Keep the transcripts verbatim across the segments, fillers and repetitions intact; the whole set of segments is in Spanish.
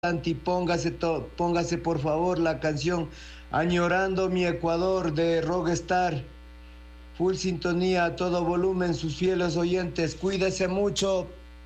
Santi, póngase, to- póngase por favor la canción Añorando mi Ecuador de Rockstar. Full sintonía a todo volumen, sus fieles oyentes. Cuídese mucho.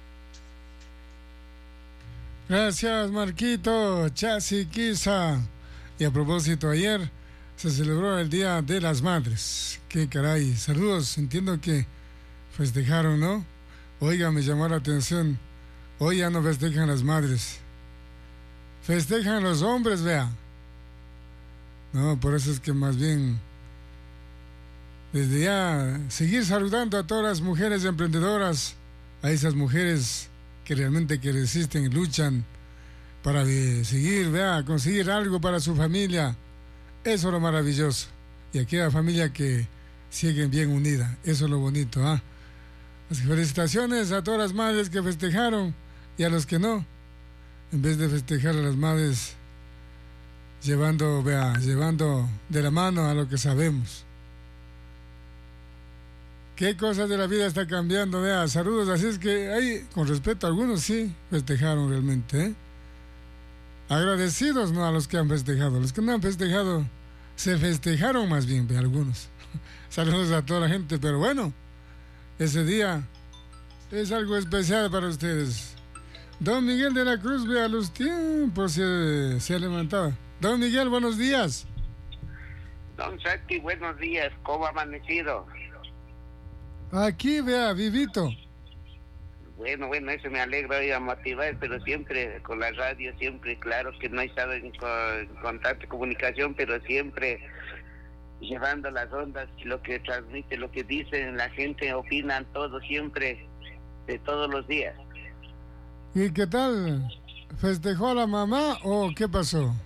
Gracias, Marquito, Chasiquiza. Y a propósito, ayer se celebró el Día de las Madres. Qué caray, saludos, entiendo que festejaron, ¿no? Oiga, me llamó la atención. Hoy ya no festejan las madres. Festejan los hombres, vea. No, por eso es que más bien desde ya seguir saludando a todas las mujeres emprendedoras, a esas mujeres que realmente que resisten y luchan para eh, seguir, vea, conseguir algo para su familia. Eso es lo maravilloso. Y aquella familia que sigue bien unida. Eso es lo bonito, ¿ah? Las felicitaciones a todas las madres que festejaron y a los que no. En vez de festejar a las madres llevando, vea, llevando de la mano a lo que sabemos. Qué cosas de la vida está cambiando, vea, saludos, así es que ahí, con respeto a algunos sí festejaron realmente, ¿eh? Agradecidos, no a los que han festejado, los que no han festejado, se festejaron más bien, vea, algunos. Saludos a toda la gente, pero bueno, ese día es algo especial para ustedes. Don Miguel de la Cruz, vea, los tiempos se, se ha levantado. Don Miguel, buenos días. Don Santi, buenos días, ¿cómo ha amanecido? Aquí, vea, vivito. Bueno, bueno, eso me alegra y a motivar, pero siempre con la radio, siempre, claro que no he estado en, en constante comunicación, pero siempre llevando las ondas, lo que transmite, lo que dicen, la gente opinan todo, siempre, de todos los días. ¿Y qué tal? ¿Festejó a la mamá o qué pasó?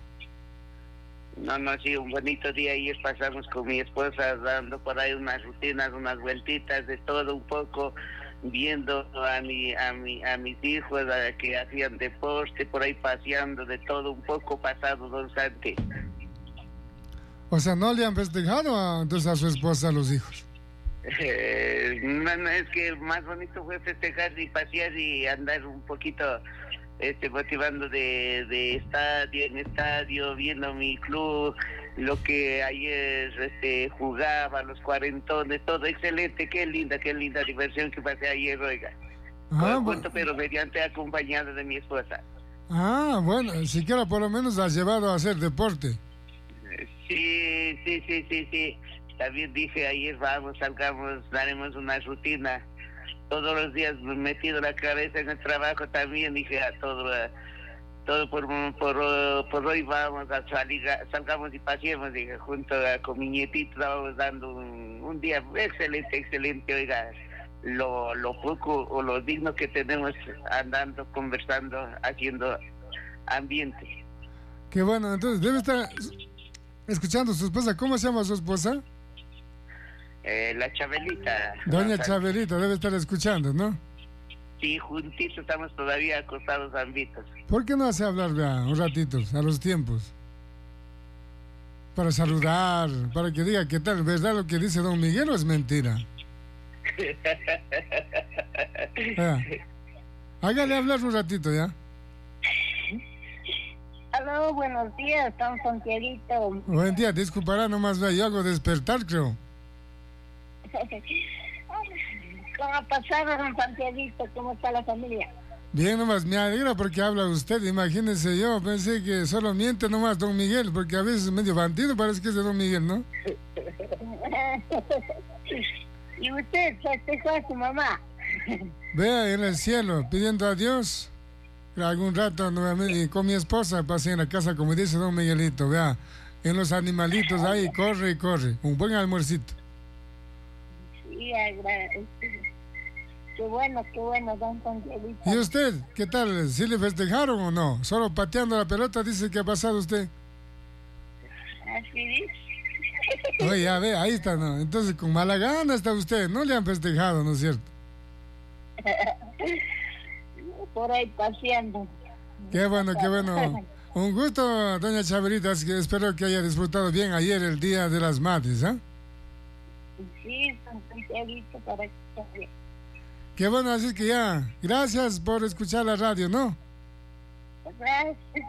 No, no, sí, un bonito día. Ayer pasamos con mi esposa dando por ahí unas rutinas, unas vueltitas de todo un poco, viendo a mi, a mi, a mis hijos a, que hacían deporte, por ahí paseando, de todo un poco pasado, don Santi. O sea, ¿no le han festejado a, entonces a su esposa, a los hijos? Eh, no, no, es que más bonito fue festejar y pasear y andar un poquito este, motivando de, de estadio en estadio, viendo mi club, lo que ayer este, jugaba, los cuarentones, todo excelente, qué linda, qué linda diversión que pasé ayer, oiga. Ah, Con, bueno. pero mediante acompañado de mi esposa. Ah, bueno, siquiera por lo menos has llevado a hacer deporte. Sí, sí, sí, sí, sí. También dije ayer, vamos, salgamos, daremos una rutina. Todos los días metido la cabeza en el trabajo también, dije a todo, a, todo por, por, por hoy vamos a salir, salgamos y paseemos, dije, junto a, con mi nietito, vamos dando un, un día excelente, excelente, oiga, lo, lo poco o lo digno que tenemos andando, conversando, haciendo ambiente. Qué bueno, entonces debe estar escuchando a su esposa. ¿Cómo se llama su esposa? Eh, la Chabelita. Doña Chabelita debe estar escuchando, ¿no? Sí, juntitos estamos todavía acostados ambitos. ¿Por qué no hace hablar, vea, un ratito, a los tiempos? Para saludar, para que diga qué tal, ¿verdad lo que dice don Miguel o es mentira? Vea, hágale hablar un ratito, ¿ya? Aló, buenos días, don Santiaguito. Buen día, disculpará nomás, vea, yo hago despertar, creo. ¿Cómo ha pasado, don Santiaguito? ¿Cómo está la familia? Bien, nomás, me alegra porque habla usted. Imagínese, yo pensé que solo miente nomás don Miguel, porque a veces medio bandido parece que es de don Miguel, ¿no? ¿Y usted festejó a su mamá? Vea en el cielo, pidiendo a Dios que algún rato nuevamente con mi esposa pasé en la casa, como dice don Miguelito, vea, en los animalitos ahí, corre y corre, un buen almuercito. Sí, agradezco. Qué bueno, qué bueno, don Santiaguito. ¿Y usted, qué tal? ¿Sí le festejaron o no? Solo pateando la pelota dice que ha pasado usted. Así dice. Oye, ya ve, ahí está, ¿no? Entonces, con mala gana está usted, no le han festejado, ¿no es cierto? Por ahí paseando. Qué bueno, qué bueno. Un gusto, doña Chabelita, que espero que haya disfrutado bien ayer el Día de las Madres, ¿ah? ¿eh? Sí, don Santiaguito, para que esté bien. Qué bueno, así que ya, gracias por escuchar la radio, ¿no? Gracias.